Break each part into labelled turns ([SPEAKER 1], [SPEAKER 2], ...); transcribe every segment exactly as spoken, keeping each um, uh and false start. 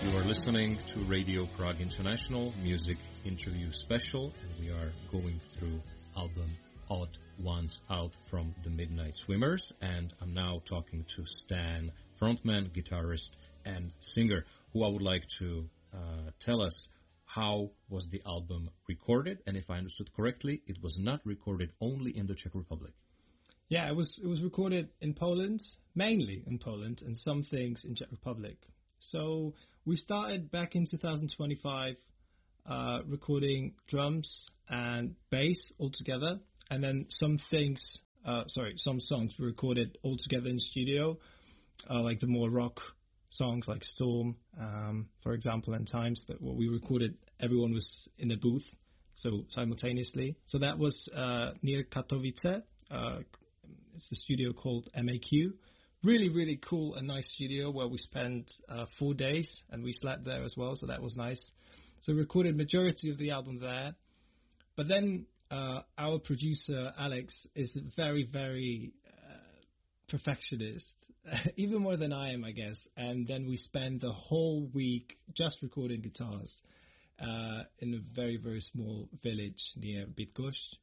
[SPEAKER 1] You are listening to Radio Prague International Music Interview Special, and we are going through album Odd Ones Out from the Midnight Swimmers, and I'm now talking to Stan, frontman, guitarist, and singer, who I would like to uh, tell us how was the album recorded, and if I understood correctly, it was not recorded only in the Czech Republic.
[SPEAKER 2] Yeah, it was it was recorded in Poland, mainly in Poland, and some things in Czech Republic. So we started back in two thousand twenty-five uh, recording drums and bass all together, and then some things, uh, sorry, some songs were recorded all together in studio, uh, like the more rock songs like Storm, um, for example, and Times, that what we recorded, everyone was in a booth, so simultaneously. So that was uh, near Katowice. Uh, it's a studio called M A Q. Really, really cool and nice studio where we spent uh, four days and we slept there as well, so that was nice. So we recorded majority of the album there. But then uh, our producer, Alex, is very, very uh, perfectionist, even more than I am, I guess. And then we spent the whole week just recording guitars uh, in a very, very small village near Bydgoszcz.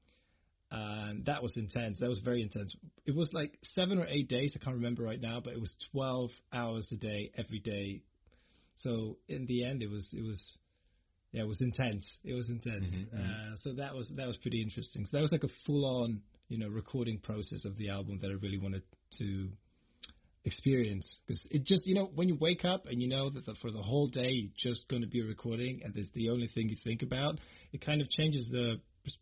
[SPEAKER 2] And that was intense. That was very intense. It was like seven or eight days. I can't remember right now, but it was twelve hours a day, every day. So in the end, it was, it was, yeah, it was intense. It was intense. Mm-hmm, mm-hmm. Uh, so that was, that was pretty interesting. So that was like a full on, you know, recording process of the album that I really wanted to experience. Because it just, you know, when you wake up and you know that the, for the whole day, you're just going to be recording and there's the only thing you think about, it kind of changes the,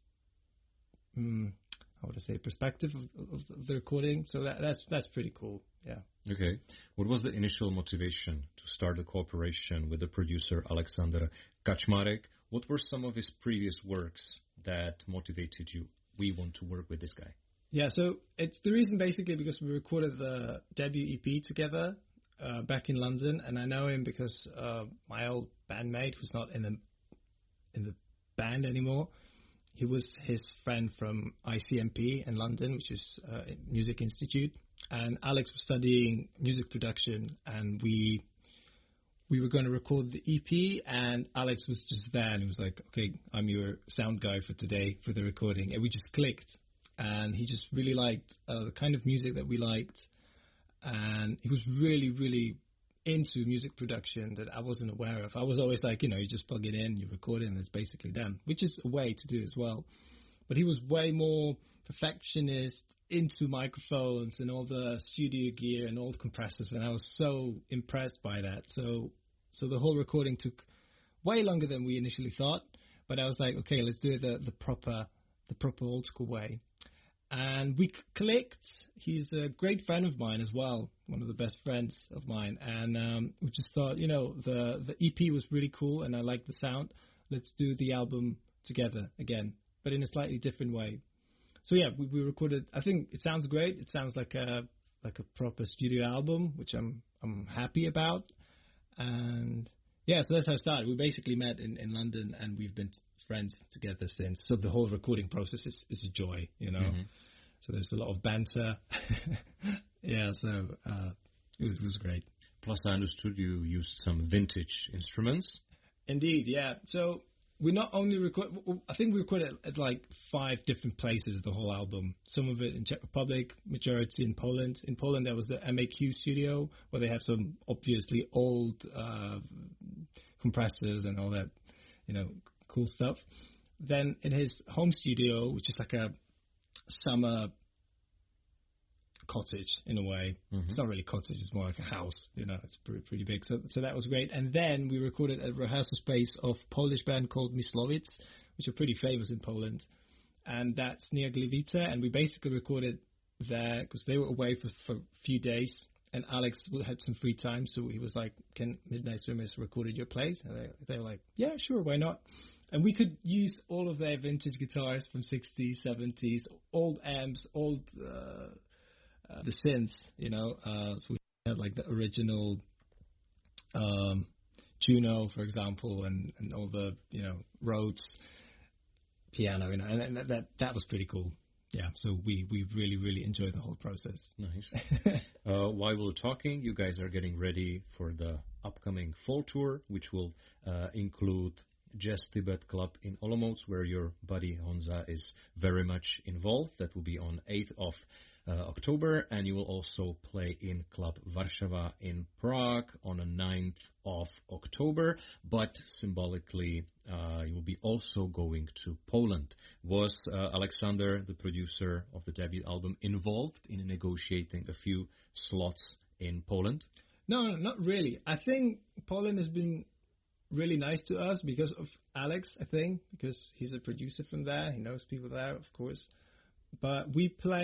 [SPEAKER 2] Mm, how would I say, perspective of, of the recording. So that, that's that's pretty cool. Yeah.
[SPEAKER 1] Okay. What was the initial motivation to start the cooperation with the producer Alexander Kaczmarek? What were some of his previous works that motivated you? We want to work with this guy.
[SPEAKER 2] Yeah. So it's the reason basically because we recorded the debut E P together uh, back in London, and I know him because uh, my old bandmate, who's not in the in the band anymore. He was his friend from I C M P in London, which is a music institute. And Alex was studying music production, and we we were going to record the E P, and Alex was just there, and he was like, okay, I'm your sound guy for today for the recording. And we just clicked. And he just really liked uh, the kind of music that we liked. And he was really, really into music production that I wasn't aware of. I was always like, you know, you just plug it in, you record it, and it's basically done, which is a way to do as well. But he was way more perfectionist, into microphones and all the studio gear and all the compressors, and I was so impressed by that. So, so the whole recording took way longer than we initially thought. But I was like, okay, let's do it the, the proper, the proper old school way. And we clicked. He's a great friend of mine as well, one of the best friends of mine. And um, we just thought, you know, the, the E P was really cool and I liked the sound. Let's do the album together again, but in a slightly different way. So yeah, we, we recorded. I think it sounds great. It sounds like a like a proper studio album, which I'm I'm happy about. And yeah, so that's how it started. We basically met in, in London, and we've been friends together since. So the whole recording process is, is a joy, you know. Mm-hmm. So there's a lot of banter. yeah, so uh, it, was, it was great.
[SPEAKER 1] Plus, I understood you used some vintage instruments.
[SPEAKER 2] Indeed, yeah. So we not only record, I think we recorded at, at like five different places, the whole album. Some of it in Czech Republic, majority in Poland. In Poland, there was the M A Q studio, where they have some obviously old uh, compressors and all that, you know, cool stuff. Then in his home studio, which is like a summer cottage in a way. Mm-hmm. It's not really a cottage, it's more like a house, you know, it's pretty, pretty big. So, so that was great. And then we recorded at rehearsal space of a Polish band called Myslowice, which are pretty famous in Poland. And that's near Gliwice. And we basically recorded there because they were away for, for a few days. And Alex had some free time. So he was like, can Midnight Swimmers record at your place? And they, they were like, yeah, sure, why not? And we could use all of their vintage guitars from sixties, seventies, old amps, old... Uh, Uh, the synths, you know, uh, so we had like the original um, Juno, for example, and, and all the, you know, Rhodes piano, you know, and, and that that was pretty cool. yeah, so we, we really, really enjoy the whole process.
[SPEAKER 1] Nice. uh, while we're talking, you guys are getting ready for the upcoming fall tour, which will uh, include Jazz Tibet Club in Olomouc, where your buddy Honza is very much involved. That will be on eighth of uh, October, and you will also play in Club Warszawa in Prague on the ninth of October, but symbolically uh, you will be also going to Poland. Was uh, Alexander, the producer of the debut album, involved in negotiating a few slots in Poland?
[SPEAKER 2] No, no, not really. I think Poland has been really nice to us because of Alex, I think, because he's a producer from there. He knows people there, of course. But we play